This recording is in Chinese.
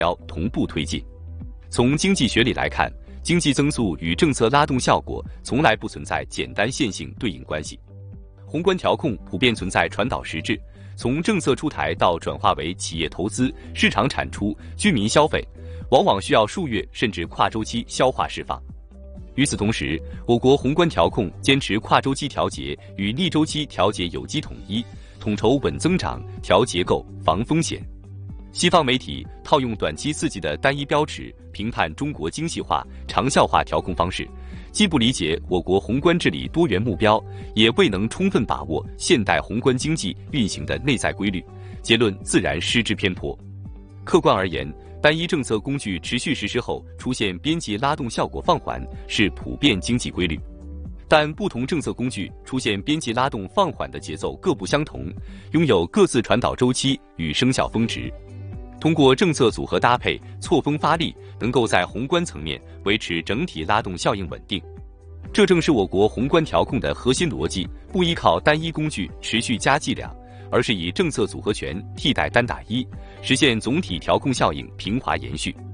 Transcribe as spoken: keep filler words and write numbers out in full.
标同步推进。从经济学里来看，经济增速与政策拉动效果从来不存在简单线性对应关系。宏观调控普遍存在传导实质，从政策出台到转化为企业投资、市场产出、居民消费，往往需要数月甚至跨周期消化释放。与此同时，我国宏观调控坚持跨周期调节与逆周期调节有机统一，统筹稳增长、调结构、防风险。西方媒体套用短期刺激的单一标尺评判中国精细化、长效化调控方式，既不理解我国宏观治理多元目标，也未能充分把握现代宏观经济运行的内在规律，结论自然失之偏颇。客观而言，单一政策工具持续实施后出现边际拉动效果放缓是普遍经济规律，但不同政策工具出现边际拉动放缓的节奏各不相同，拥有各自传导周期与生效峰值。通过政策组合搭配、错峰发力，能够在宏观层面维持整体拉动效应稳定。这正是我国宏观调控的核心逻辑，不依靠单一工具持续加剂量，而是以政策组合拳替代单打一，实现总体调控效应平滑延续。